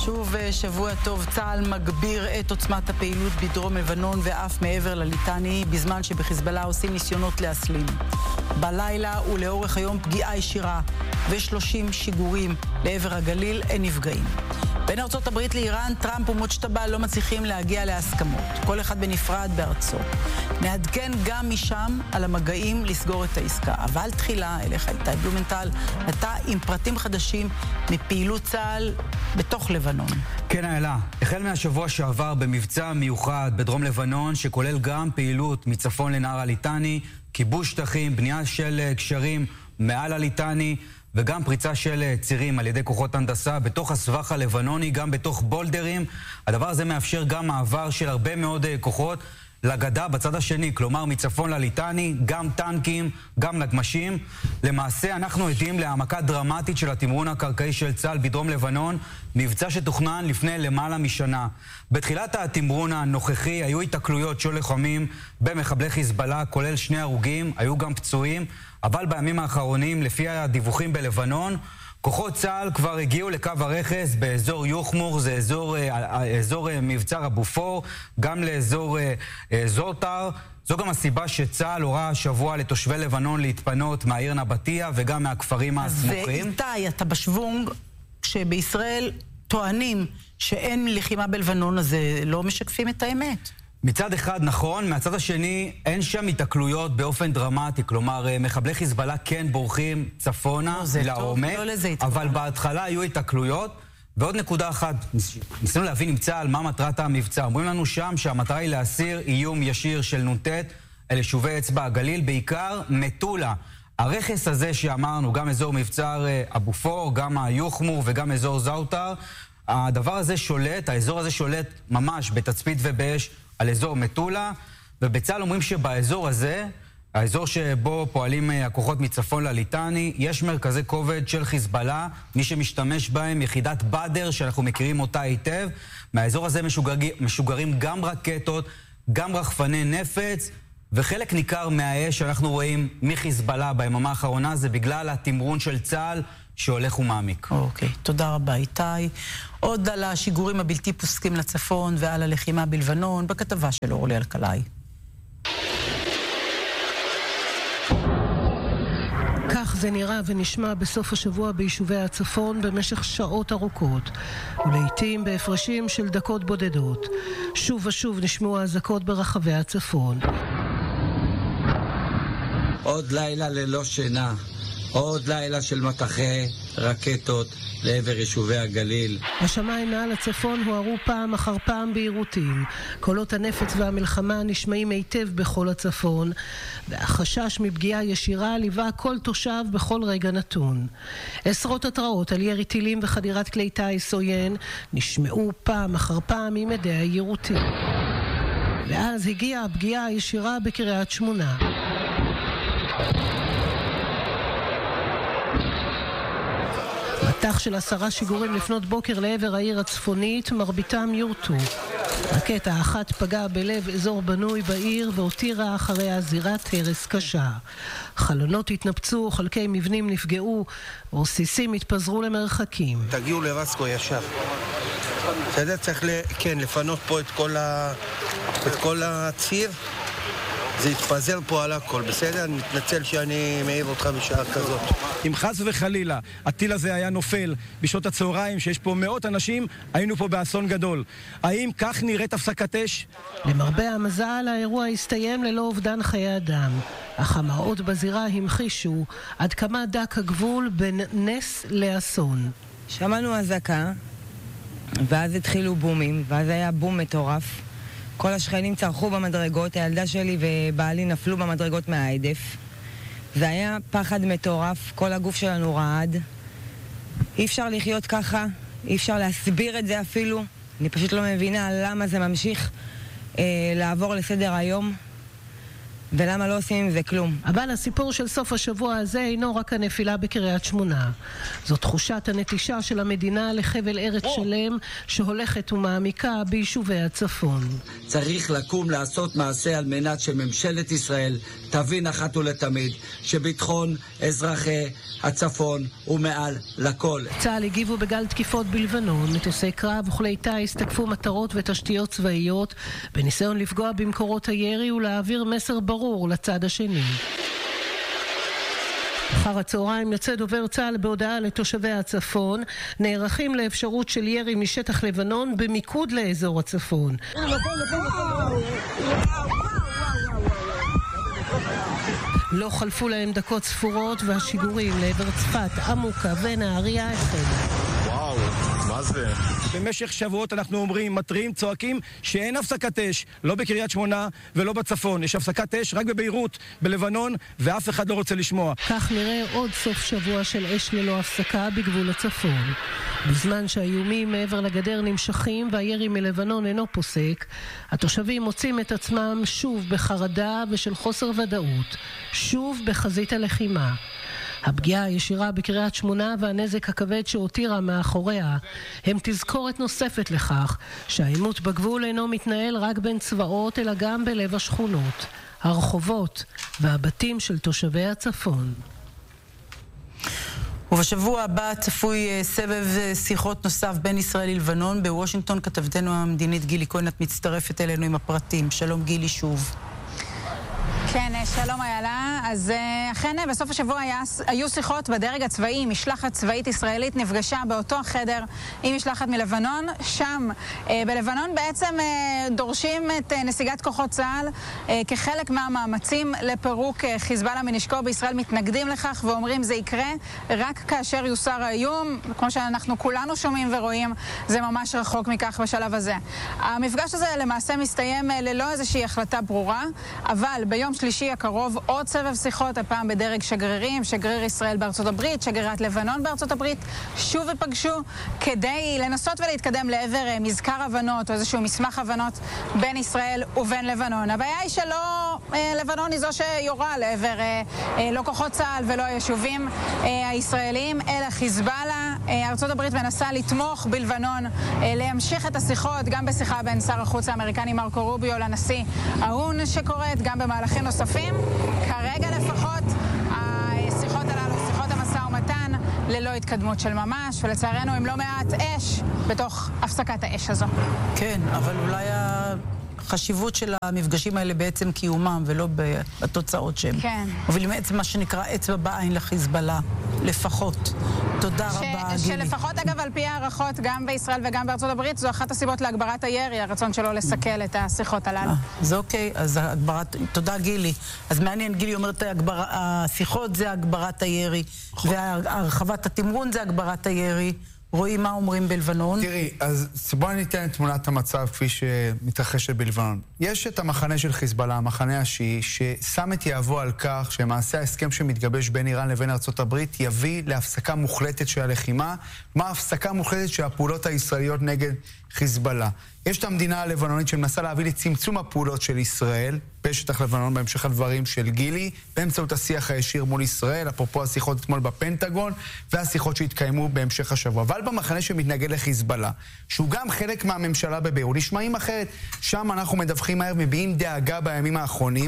שוב שבוע טוב. צה"ל מגביר את עוצמת הפעילות בדרום לבנון ואף מעבר לליטני, בזמן שבחיזבאללה עושים ניסיונות להסלים. בלילה ולאורך היום פגיעה ישירה ו30 שיגורים לעבר הגליל, אין נפגעים. בין ארצות הברית לאיראן, טראמפ ומוצ'טבה לא מצליחים להגיע להסכמות, כל אחד בנפרד בארצו. נעדכן גם משם על המגעים לסגור את העסקה. אבל תחילה, אליך איתי בלומנטל, אתה עם פרטים חדשים מפעילות צה"ל בתוך לבנון. כן, איילה. החל מהשבוע שעבר במבצע מיוחד בדרום לבנון, שכולל גם פעילות מצפון לנהר הליטני, כיבוש שטחים, בנייה של גשרים מעל הליטני, וגם פריצה של צירים על ידי כוחות הנדסה בתוך הסבך הלבנוני, גם בתוך בולדרים. הדבר הזה מאפשר גם מעבר של הרבה מאוד כוחות לגדה בצד השני, כלומר מצפון לליטני, גם טנקים, גם נגמשים. למעשה אנחנו עדים להעמקה דרמטית של התמרון הקרקעי של צה"ל בדרום לבנון, מבצע שתוכנן לפני למעלה משנה. בתחילת התמרון הנוכחי היו התקלויות של לוחמים במחבלי חיזבאללה, כולל 2 הרוגים, היו גם פצועים, אבל בימים האחרונים, לפי הדיווחים בלבנון, כוחות צה"ל כבר הגיעו לקו הרכס באזור יוחמור, זה אזור מבצר אבו פור, גם לאזור זורטר. זו גם הסיבה שצה"ל הורה השבוע לתושבי לבנון להתפנות מהעיר נבטיה וגם מהכפרים הסמוכים. ואיתי, אתה בשוונג שבישראל טוענים שאין לחימה בלבנון, אז לא משקפים את האמת. מצד אחד נכון, מהצד השני אין שם התקלויות באופן דרמטי, כלומר מחבלי חיזבאללה כן בורחים צפונה לעומק, אבל בהתחלה היו התקלויות. ועוד נקודה אחת, ניסינו להבין עם צה"ל מה מטרת המבצע. אומרים לנו שם שהמטרה היא להסיר איום ישיר של נ"ט אל יישובי אצבע הגליל, בעיקר מטולה. הרכס הזה שאמרנו, גם אזור מבצר אבו פור, גם היוחמור וגם אזור זאוטר, הדבר הזה שולט, האזור הזה שולט ממש בתצפית ובאש על אזור מטולה, ובצה"ל אומרים שבאזור הזה, האזור שבו פועלים הכוחות מצפון לליטני, יש מרכזי כובד של חיזבאללה, מי שמשתמש בהם, יחידת בדר, שאנחנו מכירים אותה היטב. מהאזור הזה משוגרים גם רקטות, גם רחפני נפץ, וחלק ניכר מהאש שאנחנו רואים מחיזבאללה ביממה האחרונה, זה בגלל התמרון של צה"ל שהולך ומעמיק. אוקיי, תודה רבה איתי. עוד על השיגורים הבלתי פוסקים לצפון ועל הלחימה בלבנון, בכתבה של אורלי אלקלעי. כך זה נראה ונשמע בסוף השבוע ביישובי הצפון במשך שעות ארוכות, ולעיתים בהפרשים של דקות בודדות. שוב ושוב נשמעו האזעקות ברחבי הצפון. עוד לילה ללא שינה, עוד לילה של מטחי רקטות לעבר יישובי הגליל. השמיים מעל הצפון הוארו פעם אחר פעם בעירותים. קולות הנפץ והמלחמה נשמעים היטב בכל הצפון, והחשש מפגיעה ישירה ליווה כל תושב בכל רגע נתון. עשרות התראות על ירי טילים וחדירת כלי טיס עוין נשמעו פעם אחר פעם ממדי העירותים. ואז הגיעה הפגיעה הישירה בקריית שמונה. מטח של 10 שיגורים לפנות בוקר לעבר העיר הצפונית, מרביתם יורטו. רקטה אחת פגעה בלב אזור בנוי בעיר והותירה אחריה זירת הרס קשה. חלונות התנפצו, חלקי מבנים נפגעו, ורסיסים התפזרו למרחקים. תגיעו לרסקו ישר. בסדר, צריך לפנות פה את כל הציר. זה יתפזר פה על הכל, בסדר? אני מתנצל שאני מעיר אותך בשעה כזאת. אם חס וחלילה הטיל הזה היה נופל בשעות הצהריים, שיש פה מאות אנשים, היינו פה באסון גדול. האם כך נראית הפסקת אש? למרבה המזל, האירוע הסתיים ללא אובדן חיי אדם. אך המראות בזירה המחישו עד כמה דק הגבול בין נס לאסון. שמענו אזעקה, ואז התחילו בומים, ואז היה בום מטורף. כל השכנים צרחו במדרגות, הילדה שלי ובעלי נפלו במדרגות מהעדף. זה היה פחד מטורף, כל הגוף שלנו רעד. אי אפשר לחיות ככה, אי אפשר להסביר את זה אפילו. אני פשוט לא מבינה למה זה ממשיך לעבור לסדר היום. ולמה לא עושים עם זה כלום? אבל הסיפור של סוף השבוע הזה אינו רק הנפילה בקריית שמונה. זו תחושת הנטישה של המדינה לחבל ארץ שלם שהולכת ומעמיקה ביישובי הצפון. צריך לקום לעשות מעשה על מנת שממשלת ישראל תבין אחת ולתמיד שביטחון אזרחי הצפון הוא מעל לכל. צה"ל הגיבו בגל תקיפות בלבנון, מטוסי קרב וכלי טיס תקפו מטרות ותשתיות צבאיות בניסיון לפגוע במקורות הירי ולהעביר מסר ברור לצד השני. אחר הצהריים יוצא דובר צה"ל בהודעה לתושבי הצפון, נערכים לאפשרות של ירי משטח לבנון במיקוד לאזור הצפון. לא חלפו להם דקות ספורות והשיגורים לעבר צפת, עמוקה ונהריה החלו. וואו, מה זה? במשך שבועות אנחנו אומרים, מטרים, צועקים שאין הפסקת אש, לא בקריית שמונה ולא בצפון. יש הפסקת אש רק בביירות, בלבנון, ואף אחד לא רוצה לשמוע. כך נראה עוד סוף שבוע של אש ללא הפסקה בגבול הצפון. בזמן שהאיומים מעבר לגדר נמשכים והירי מלבנון אינו פוסק, התושבים מוצאים את עצמם שוב בחרדה ושל חוסר ודאות, שוב בחזית הלחימה. הפגיעה הישירה בקריית שמונה והנזק הכבד שהותירה מאחוריה הם תזכורת נוספת לכך שהעימות בגבול אינו מתנהל רק בין צבאות אלא גם בלב השכונות, הרחובות והבתים של תושבי הצפון. ובשבוע הבא צפוי סבב שיחות נוסף בין ישראל ללבנון בוושינגטון. כתבתנו המדינית גילי כהן, את מצטרפת אלינו עם הפרטים. שלום גילי שוב. כן, שלום איילה. אז אכן בסוף השבוע היו שיחות בדרג הצבאי. משלחת צבאית ישראלית נפגשה באותו החדר עם משלחת מלבנון. שם בלבנון בעצם דורשים את נסיגת כוחות צה"ל כחלק מהמאמצים לפירוק חיזבאללה מנשקו. בישראל מתנגדים לכך ואומרים זה יקרה רק כאשר יוסר האיום. כמו שאנחנו כולנו שומעים ורואים, זה ממש רחוק מכך בשלב הזה. המפגש הזה למעשה מסתיים ללא איזושהי החלטה ברורה, אבל ביום שלישי הקרוב עוד סבב שיחות, הפעם בדרג שגרירים, שגריר ישראל בארצות הברית, שגרירת לבנון בארצות הברית, שוב ופגשו כדי לנסות ולהתקדם לעבר מזכר הבנות או איזשהו מסמך הבנות בין ישראל ובין לבנון. הבעיה היא שלא לבנון היא זו שיורה לעבר לא כוחות צה"ל ולא היישובים הישראלים, אלא חיזבאללה. ארצות הברית מנסה לתמוך בלבנון, להמשיך את השיחות, גם בשיחה בין שר החוץ האמריקני מרקו רוביו לנשיא האון שקורית, גם במהלכים נוספים. כרגע לפחות השיחות הללו, שיחות המשא ומתן, ללא התקדמות של ממש, ולצערנו עם לא מעט אש בתוך הפסקת האש הזו. כן, אבל אולי החשיבות של המפגשים האלה בעצם קיומם ולא בתוצאות שהם. כן. אבל בעצם מה שנקרא אצבע בעין לחיזבאללה, לפחות. תודה רבה, גילי. שלפחות אגב על פי הערכות גם בישראל וגם בארצות הברית, זו אחת הסיבות להגברת הירי, הרצון שלו לסכל את השיחות הללו. זה אוקיי, אז הגברת, תודה גילי. אז מעניין, גילי אומרת השיחות זה הגברת הירי, והרחבת התמרון זה הגברת הירי. רואים מה אומרים בלבנון? תראי, אז בואי ניתן את תמונת המצב כפי שמתרחשת בלבנון. יש את המחנה של חיזבאללה, המחנה השיעי, ששם את יהבו על כך שמעשה ההסכם שמתגבש בין איראן לבין ארצות הברית יביא להפסקה מוחלטת של הלחימה, מה הפסקה מוחלטת של הפעולות הישראליות נגד חיזבאללה. יש את המדינה הלבנונית שמנסה להביא לצמצום הפעולות של ישראל, בשטח לבנון, בהמשך הדברים של גילי, באמצעות השיח הישיר מול ישראל, אפרופו השיחות אתמול בפנטגון, והשיחות שהתקיימו בהמשך השבוע. אבל במחנה שמתנגד לחיזבאללה, שהוא גם חלק מהממשלה בביירות, נשמעים אחרת. שם אנחנו מדווחים מהר, מביעים דאגה בימים האחרונים,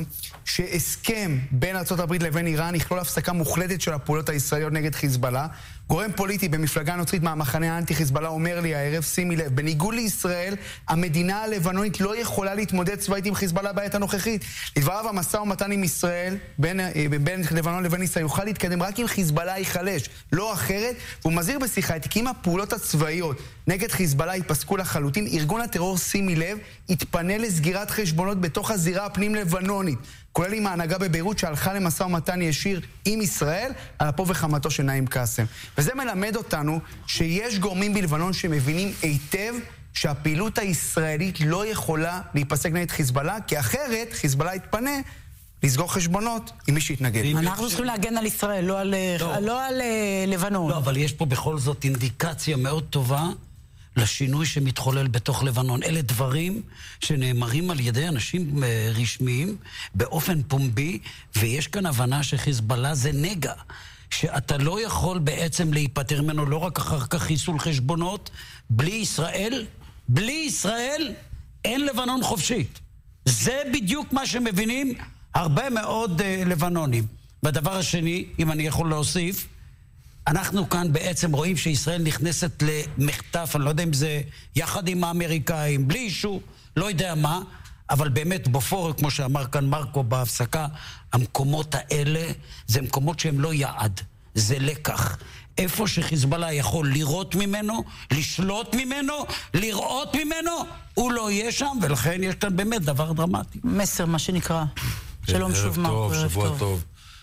שהסכם בין ארצות הברית לבין איראן יכלול הפסקה מוחלטת של הפעולות הישראליות נגד חיזבאללה. גורם פוליטי במפלגה נוצרית מהמחנה האנטי חיזבאללה אומר לי הערב, שימי לב, בניגוד לישראל, המדינה הלבנונית לא יכולה להתמודד צבאית עם חיזבאללה בעת הנוכחית. לדבריו, המשא ומתן עם ישראל, בין לבנון לבין ישראל, יוכל להתקדם רק אם חיזבאללה ייחלש, לא אחרת. והוא מזהיר בשיחה, כי אם הפעולות הצבאיות נגד חיזבאללה ייפסקו לחלוטין, ארגון הטרור, שימי לב, יתפנה לסגירת חשבונות בתוך הזירה הפנים לבנונית, כולל עם ההנהגה בביירות שהלכה למשא ומתן ישיר עם ישראל על אפו וחמתו של נעים קאסם. וזה מלמד אותנו שיש גורמים בלבנון שמבינים היטב שהפעילות הישראלית לא יכולה להיפסק נגד חיזבאללה, כי אחרת חיזבאללה יתפנה לסגור חשבונות עם מי שיתנגד. אנחנו צריכים להגן על ישראל, לא על לבנון. לא, אבל יש פה בכל זאת אינדיקציה מאוד טובה לשינוי שמתחולל בתוך לבנון. אלה דברים שנאמרים על ידי אנשים רשמיים באופן פומבי, ויש כאן הבנה שחיזבאללה זה נגע, שאתה לא יכול בעצם להיפטר ממנו, לא רק אחר כך חיסול חשבונות. בלי ישראל אין לבנון חופשית. זה בדיוק מה שמבינים הרבה מאוד לבנונים. והדבר השני, אם אני יכול להוסיף, אנחנו כאן בעצם רואים שישראל נכנסת למחטף, אני לא יודע אם זה יחד עם האמריקאים, בלי אישור, לא יודע מה, אבל באמת בפור, כמו שאמר כאן מרקו בהפסקה, המקומות האלה זה מקומות שהם לא יעד, זה לקח. איפה שחיזבאללה יכול לראות ממנו, לשלוט ממנו, לראות ממנו, הוא לא יהיה שם, ולכן יש כאן באמת דבר דרמטי. מסר, מה שנקרא. שלום שוב מרקו, ערב שבוע טוב.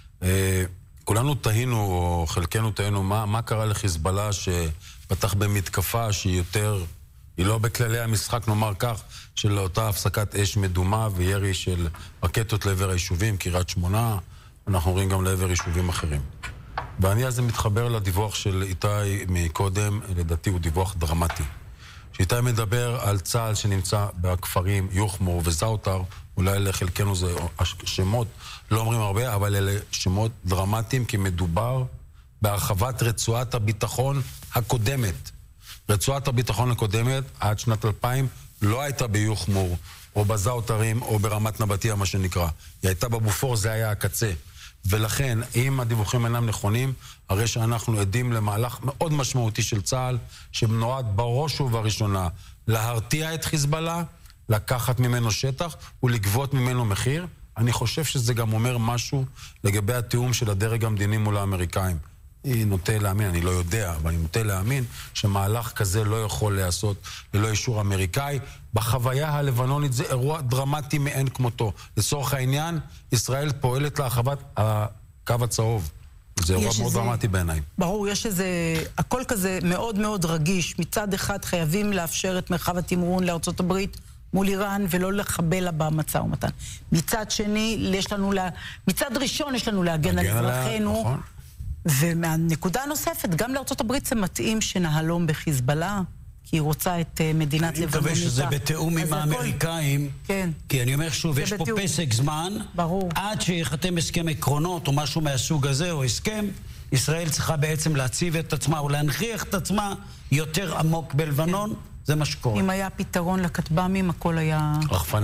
כולנו תהינו, או חלקנו תהינו, מה קרה לחיזבאללה שפתח במתקפה שהיא יותר, היא לא בכללי המשחק, נאמר כך, של אותה הפסקת אש מדומה וירי של רקטות לעבר היישובים, קריית שמונה, אנחנו רואים גם לעבר יישובים אחרים. ואני אז מתחבר לדיווח של איתי מקודם, לדעתי הוא דיווח דרמטי. שאיתי מדבר על צה"ל שנמצא בכפרים יוחמור וזאוטר, אולי לחלקנו זה שמות, לא אומרים הרבה, אבל אלה שמות דרמטיים, כי מדובר בהרחבת רצועת הביטחון הקודמת. רצועת הביטחון הקודמת, עד שנת 2000, לא הייתה ביוחמור, או בזאוטרים, או ברמת נבטיה, מה שנקרא. היא הייתה בבופור, זה היה הקצה. ולכן, אם הדיווחים אינם נכונים, הרי שאנחנו עדים למהלך מאוד משמעותי של צה"ל, שנועד בראש ובראשונה להרתיע את חיזבאללה, לקחת ממנו שטח ולגבות ממנו מחיר. אני חושב שזה גם אומר משהו לגבי התיאום של הדרג המדיני מול האמריקאים. אני נוטה להאמין, אני לא יודע, אבל אני נוטה להאמין שמהלך כזה לא יכול לעשות ללא אישור אמריקאי. בחוויה הלבנונית זה אירוע דרמטי מאין כמותו. לצורך העניין, ישראל פועלת להרחבת הקו הצהוב. זה אירוע מאוד דרמטי בעיניי. ברור, יש איזה, הכל כזה מאוד מאוד רגיש. מצד אחד חייבים לאפשר את מרחב התמרון לארצות הברית מול איראן, ולא לחבל לה במשא ומתן. מצד שני, מצד ראשון יש לנו להגן על אזרחינו. נכון. ומהנקודה הנוספת, גם לארצות הברית זה מתאים שנהלום בחיזבאללה, כי היא רוצה את מדינת לבנון. אני מקווה שזה בתיאום עם האמריקאים, כן. כי אני אומר שוב, יש פה פסק זמן, עד שיחתם הסכם עקרונות או משהו מהסוג הזה, או הסכם, ישראל צריכה בעצם להציב את עצמה, או להנכיח את עצמה יותר עמוק בלבנון, זה מה שקורה. אם היה פתרון לכטב"מים, הכל היה...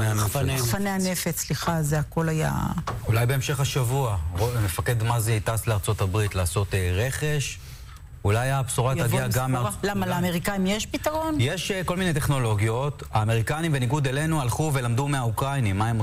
רחפני הנפץ, סליחה, זה הכל היה... אולי בהמשך השבוע, מפקד מזי טס לארצות הברית לעשות רכש, אולי הבשורה תגיע גם... למה, לאמריקאים יש פתרון? יש כל מיני טכנולוגיות, האמריקנים בניגוד אלינו הלכו ולמדו מהאוקראינים, מה הם